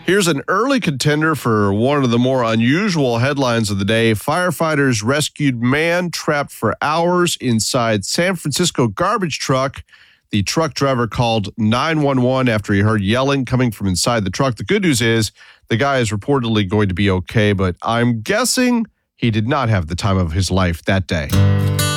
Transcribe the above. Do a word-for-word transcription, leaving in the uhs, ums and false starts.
Here's an early contender for one of the more unusual headlines of the day. Firefighters rescued man trapped for hours inside San Francisco garbage truck. The truck driver called nine one one after he heard yelling coming from inside the truck. The good news is the guy is reportedly going to be okay, but I'm guessing he did not have the time of his life that day.